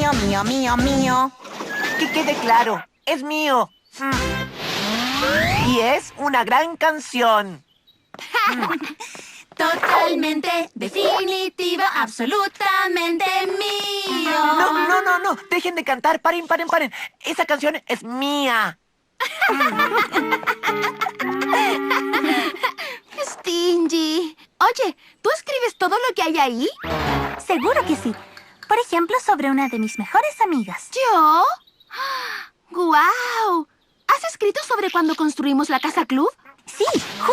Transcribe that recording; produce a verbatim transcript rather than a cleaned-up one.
mío, mío, mío, mío. Que quede claro, es mío. Mm. Y es una gran canción. Totalmente, definitiva, absolutamente mío. No, no, no, no. Dejen de cantar. Paren, paren, paren. Esa canción es mía. Stingy. Oye, ¿tú escribes todo lo que hay ahí? Seguro que sí. Por ejemplo, sobre una de mis mejores amigas. ¿Yo? ¡Guau! ¿Has escrito sobre cuando construimos la casa club? Sí,